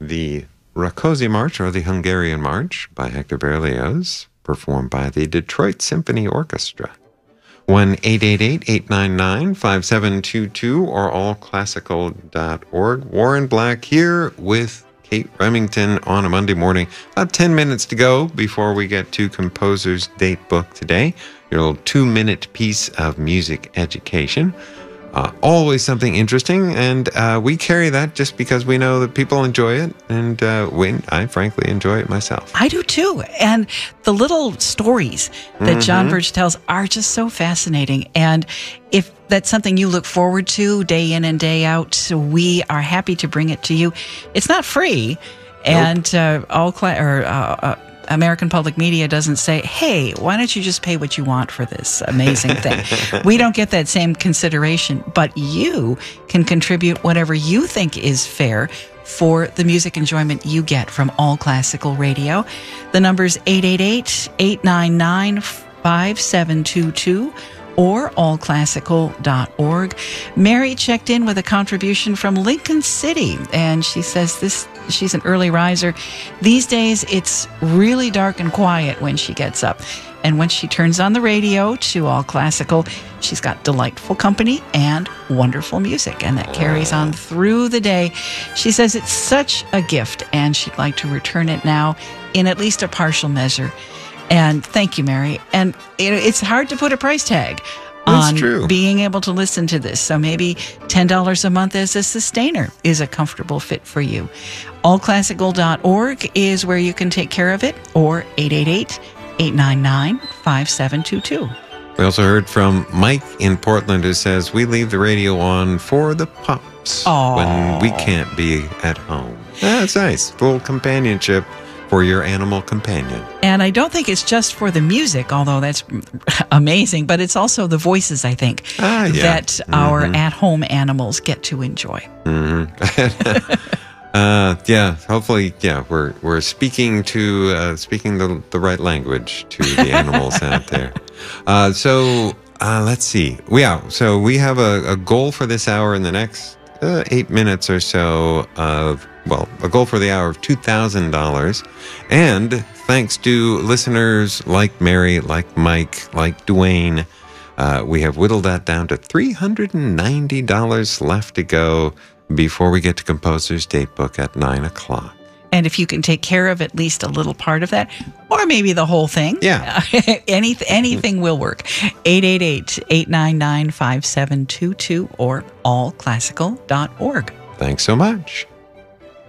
the Rákóczi March, or the Hungarian March, by Hector Berlioz, performed by the Detroit Symphony Orchestra. 1-888-899-5722 or allclassical.org. Warren Black here with Kate Remington on a Monday morning. About 10 minutes to go before we get to Composer's Date Book today. Your little 2-minute piece of music education. Always something interesting, and we carry that just because we know that people enjoy it, and I frankly enjoy it myself. I do too, and the little stories that John Birch tells are just so fascinating, and if that's something you look forward to day in and day out, we are happy to bring it to you. It's not free, and American Public Media doesn't say, hey, why don't you just pay what you want for this amazing thing? We don't get that same consideration, but you can contribute whatever you think is fair for the music enjoyment you get from All Classical Radio. The number's 888-899-5722 or allclassical.org. Mary checked in with a contribution from Lincoln City, and she says she's an early riser. These days, it's really dark and quiet when she gets up. And when she turns on the radio to All Classical, she's got delightful company and wonderful music, and that carries on through the day. She says it's such a gift, and she'd like to return it now in at least a partial measure. And thank you, Mary. And it's hard to put a price tag on being able to listen to this. So maybe $10 a month as a sustainer is a comfortable fit for you. Allclassical.org is where you can take care of it, or 888-899-5722. We also heard from Mike in Portland, who says, we leave the radio on for the pups when we can't be at home. That's nice. Full companionship for your animal companion. And I don't think it's just for the music, although that's amazing, but it's also the voices, I think, that our at-home animals get to enjoy. Hopefully, we're speaking to the right language to the animals out there. Let's see. So we have a goal for this hour in the next 8 minutes or so of, a goal for the hour of $2,000. And thanks to listeners like Mary, like Mike, like Dwayne, we have whittled that down to $390 left to go before we get to Composer's Date Book at 9 o'clock. And if you can take care of at least a little part of that, or maybe the whole thing, anything will work. 888-899-5722 or allclassical.org. Thanks so much.